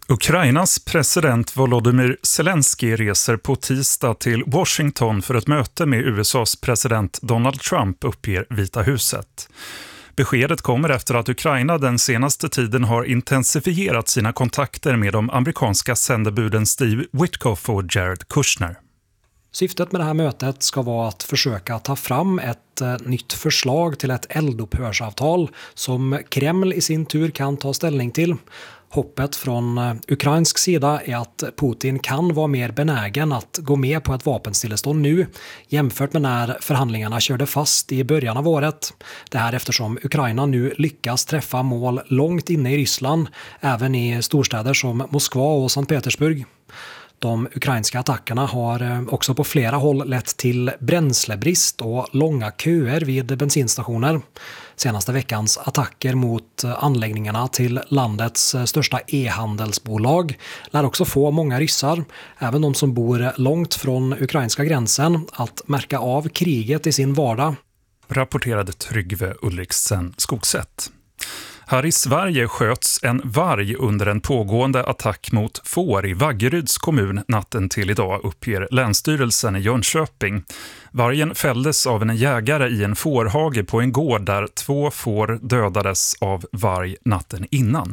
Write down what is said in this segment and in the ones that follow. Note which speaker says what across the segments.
Speaker 1: Ukrainas president Volodymyr Zelensky reser på tisdag till Washington för ett möte med USAs president Donald Trump, uppger Vita huset. Beskedet kommer efter att Ukraina den senaste tiden har intensifierat sina kontakter med de amerikanska sändebuden Steve Witkoff och Jared Kushner.
Speaker 2: Syftet med det här mötet ska vara att försöka ta fram ett nytt förslag till ett eldupphörsavtal som Kreml i sin tur kan ta ställning till. Hoppet från ukrainsk sida är att Putin kan vara mer benägen att gå med på ett vapenstillestånd nu jämfört med när förhandlingarna körde fast i början av året. Det här eftersom Ukraina nu lyckas träffa mål långt inne i Ryssland, även i storstäder som Moskva och Sankt Petersburg. De ukrainska attackerna har också på flera håll lett till bränslebrist och långa köer vid bensinstationer. Senaste veckans attacker mot anläggningarna till landets största e-handelsbolag lär också få många ryssar, även de som bor långt från ukrainska gränsen, att märka av kriget i sin vardag.
Speaker 1: Rapporterade Tryggve Ulriksen Skogsätt. Här i Sverige sköts en varg under en pågående attack mot får i Vaggeryds kommun natten till idag, uppger Länsstyrelsen i Jönköping. Vargen fälldes av en jägare i en fårhage på en gård där 2 får dödades av varg natten innan.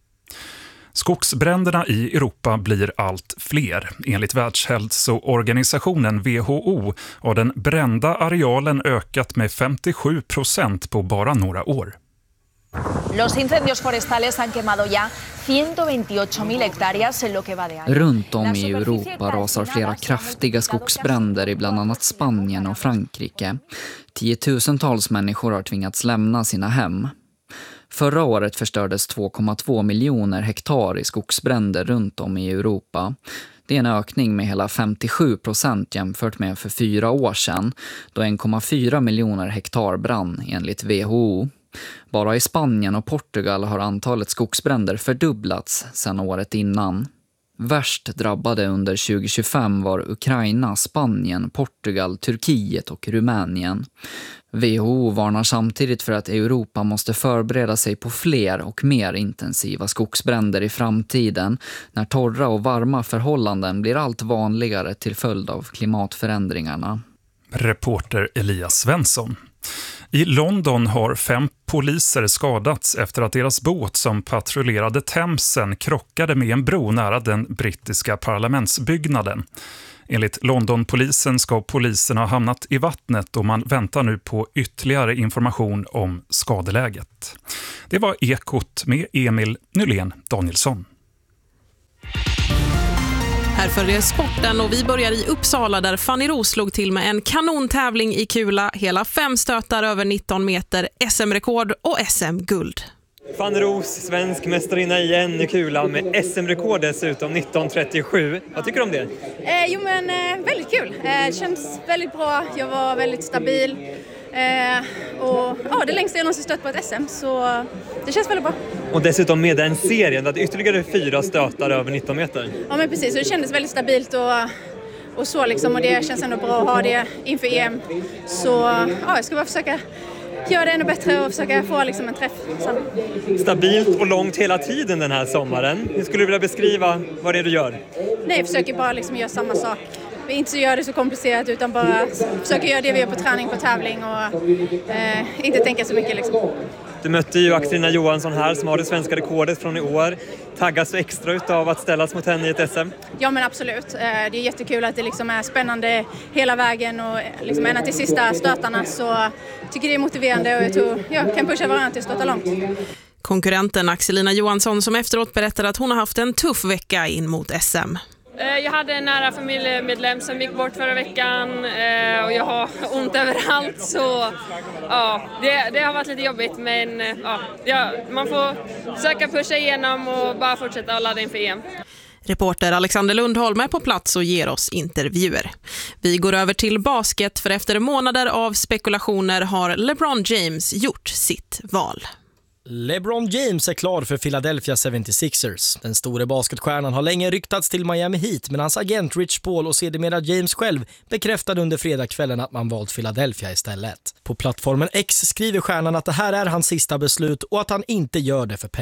Speaker 1: Skogsbränderna i Europa blir allt fler. Enligt Världshälsoorganisationen WHO har den brända arealen ökat med 57% på bara några år.
Speaker 3: Los incendios forestales han quemado ya 128.000 hectáreas en lo que va de año.
Speaker 4: Runt om i Europa rasar flera kraftiga skogsbränder i bland annat Spanien och Frankrike. 10-tusentals människor har tvingats lämna sina hem. Förra året förstördes 2,2 miljoner hektar i skogsbränder runt om i Europa. Det är en ökning med hela 57% jämfört med för 4 år sedan, då 1,4 miljoner hektar brann enligt WHO. Bara i Spanien och Portugal har antalet skogsbränder fördubblats sedan året innan. Värst drabbade under 2025 var Ukraina, Spanien, Portugal, Turkiet och Rumänien. WHO varnar samtidigt för att Europa måste förbereda sig på fler och mer intensiva skogsbränder i framtiden när torra och varma förhållanden blir allt vanligare till följd av klimatförändringarna.
Speaker 1: Reporter Elias Svensson. I London har 5 poliser skadats efter att deras båt som patrullerade Themsen krockade med en bro nära den brittiska parlamentsbyggnaden. Enligt Londonpolisen ska poliserna ha hamnat i vattnet och man väntar nu på ytterligare information om skadeläget. Det var Ekot med Emil Nylén Danielsson.
Speaker 5: Här följer sporten och vi börjar i Uppsala där Fanny Ros slog till med en kanontävling i kula. Hela 5 stötar över 19 meter, SM-rekord och SM-guld.
Speaker 6: Fanny Ros, svensk mästarinna igen i kula med SM-rekord dessutom 1937. Vad tycker du om det?
Speaker 7: Väldigt kul. Det känns väldigt bra. Jag var väldigt stabil. Det längsta jag någonsin stött på ett SM, så det känns väldigt bra.
Speaker 6: Och dessutom med den serien, det ytterligare 4 stötar över 19 meter.
Speaker 7: Ja men precis, och det kändes väldigt stabilt och så liksom, och det känns ändå bra att ha det inför EM. Så jag ska bara försöka göra det ännu bättre och försöka få liksom en träff.
Speaker 6: Stabilt och långt hela tiden den här sommaren. Hur skulle du vilja beskriva vad det är du gör?
Speaker 7: Nej, jag försöker bara liksom göra samma sak. Vi inte gör det så komplicerat utan bara försöker göra det vi gör på träning på tävling och inte tänka så mycket liksom.
Speaker 6: Du mötte ju Axelina Johansson här som har det svenska rekordet från i år. Taggas du extra utav att ställas mot henne i ett SM?
Speaker 7: Ja men absolut. Det är jättekul att det liksom är spännande hela vägen och liksom ända till sista stötarna, så tycker det är motiverande och jag tror jag kan pusha varandra till att stöta långt.
Speaker 5: Konkurrenten Axelina Johansson som efteråt berättade att hon har haft en tuff vecka in mot SM.
Speaker 8: Jag hade en nära familjemedlem som gick bort förra veckan och jag har ont överallt, så det har varit lite jobbigt, men man får försöka pusha igenom och bara fortsätta att ladda inför EM.
Speaker 5: Reporter Alexander Lundholm är på plats och ger oss intervjuer. Vi går över till basket, för efter månader av spekulationer har LeBron James gjort sitt val.
Speaker 9: LeBron James är klar för Philadelphia 76ers. Den store basketstjärnan har länge ryktats till Miami Heat, men hans agent Rich Paul och sedermera James själv bekräftade under fredagskvällen att man valt Philadelphia istället. På plattformen X skriver stjärnan att det här är hans sista beslut och att han inte gör det för pengarna.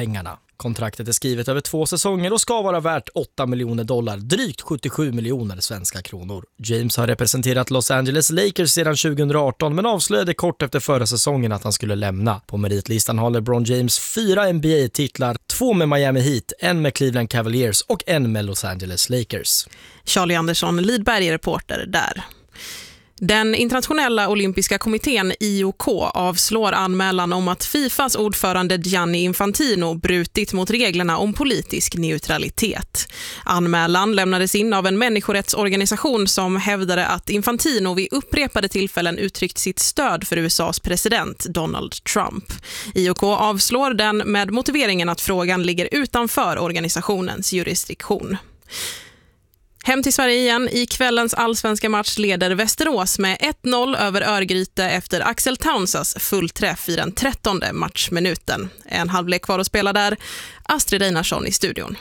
Speaker 9: Kontraktet är skrivet över 2 säsonger och ska vara värt $8 miljoner, drygt 77 miljoner svenska kronor. James har representerat Los Angeles Lakers sedan 2018 men avslöjade kort efter förra säsongen att han skulle lämna. På meritlistan har LeBron James 4 NBA-titlar, 2 med Miami Heat, 1 med Cleveland Cavaliers och 1 med Los Angeles Lakers.
Speaker 5: Charlie Andersson, Lidberg, reporter där. Den internationella olympiska kommittén IOK avslår anmälan om att FIFAs ordförande Gianni Infantino brutit mot reglerna om politisk neutralitet. Anmälan lämnades in av en människorättsorganisation som hävdade att Infantino vid upprepade tillfällen uttryckt sitt stöd för USAs president Donald Trump. IOK avslår den med motiveringen att frågan ligger utanför organisationens jurisdiktion. Hem till Sverige igen. I kvällens allsvenska match leder Västerås med 1-0 över Örgryte efter Axel Townsas fullträff i den 13:e matchminuten. En halvlek kvar att spela där. Astrid Einarsson i studion.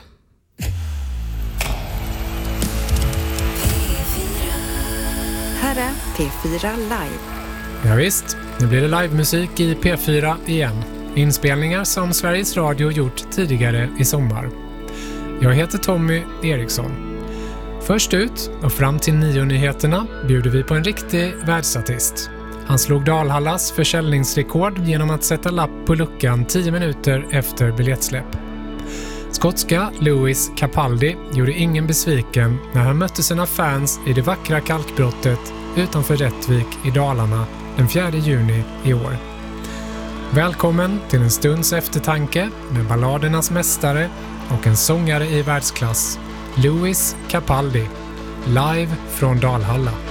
Speaker 10: Här är P4 Live.
Speaker 11: Ja visst, nu blir det livemusik i P4 igen. Inspelningar som Sveriges Radio gjort tidigare i sommar. Jag heter Tommy Eriksson. Först ut och fram till 9-nyheterna bjuder vi på en riktig världsartist. Han slog Dalhallas försäljningsrekord genom att sätta lapp på luckan 10 minuter efter biljettsläpp. Skotska Lewis Capaldi gjorde ingen besviken när han mötte sina fans i det vackra kalkbrottet utanför Rättvik i Dalarna den 4 juni i år. Välkommen till en stunds eftertanke med balladernas mästare och en sångare i världsklass. Lewis Capaldi, live från Dalhalla.